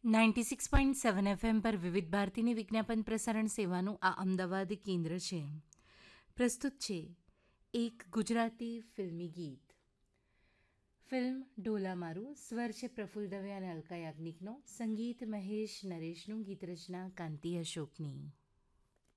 96.7 FM પર વિવિધ ભારતીની વિજ્ઞાપન પ્રસારણ સેવાનું આ અમદાવાદ કેન્દ્ર છે. પ્રસ્તુત છે એક ગુજરાતી ફિલ્મી ગીત. ફિલ્મ ઢોલા મારું. સ્વર છે પ્રફુલ્લ દવે અને અલકા યાજ્ઞિકનો. સંગીત મહેશ નરેશનું. ગીત રચના કાંતિ અશોકની.